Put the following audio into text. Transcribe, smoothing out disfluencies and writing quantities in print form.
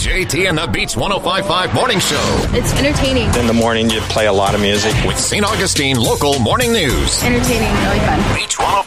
JT and the Beach 105.5 Morning Show. It's entertaining. In the morning, you play a lot of music. With St. Augustine Local Morning News. Entertaining, really fun. Beach 105.5.